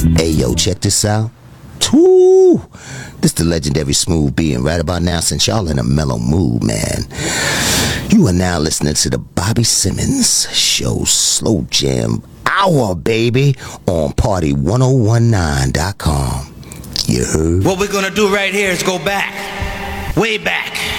Hey yo, check this out. Woo! This the legendary Smooth B, and right about now, since y'all in a mellow mood, man, you are now listening to the Bobby Simmons Show Slow Jam Hour, baby, on Party1019.com. You heard? What we're gonna do right here is go back, way back.